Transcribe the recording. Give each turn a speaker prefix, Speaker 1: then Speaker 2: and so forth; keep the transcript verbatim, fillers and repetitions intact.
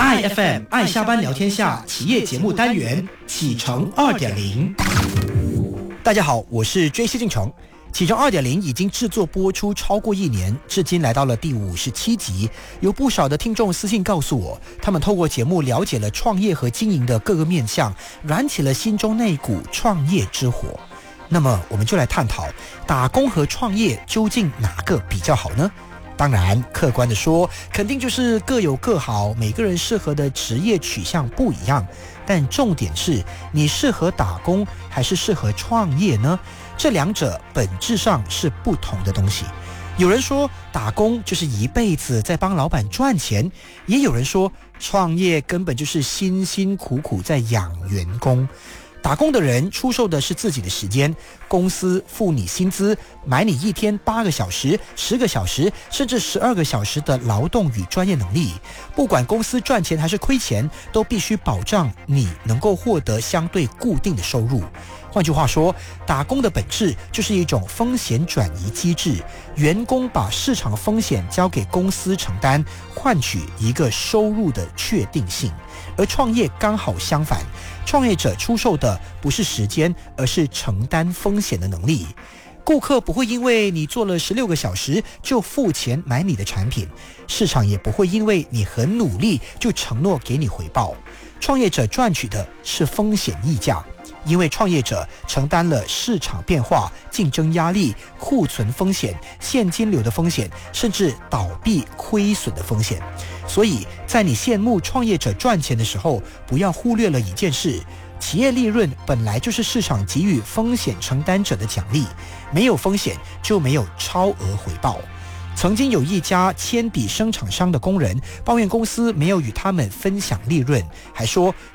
Speaker 1: I F M 爱下班聊天下企业节目单元启程 二点零。
Speaker 2: 大家好，我是 J C 进程。启程 二点零 已经制作播出超过一年，至今来到了第五十七集。有不少的听众私信告诉我，他们透过节目了解了创业和经营的各个面向，燃起了心中那一股创业之火。那么我们就来探讨，打工和创业究竟哪个比较好呢？当然，客观的说，肯定就是各有各好，每个人适合的职业取向不一样。但重点是，你适合打工还是适合创业呢？这两者本质上是不同的东西。有人说，打工就是一辈子在帮老板赚钱，也有人说，创业根本就是辛辛苦苦在养员工。打工的人出售的是自己的时间，公司付你薪资，买你一天八个小时、十个小时，甚至十二个小时的劳动与专业能力。不管公司赚钱还是亏钱，都必须保障你能够获得相对固定的收入。换句话说，打工的本质就是一种风险转移机制，员工把市场风险交给公司承担，换取一个收入的确定性。而创业刚好相反，创业者出售的不是时间，而是承担风险的能力。顾客不会因为你做了十六个小时就付钱买你的产品，市场也不会因为你很努力就承诺给你回报。创业者赚取的是风险溢价，因为创业者承担了市场变化、竞争压力、库存风险、现金流的风险，甚至倒闭亏损的风险。所以在你羡慕创业者赚钱的时候，不要忽略了一件事，企业利润本来就是市场给予风险承担者的奖励，没有风险就没有超额回报。曾经有一家铅笔生产商的工人抱怨公司没有与他们分享利润，还说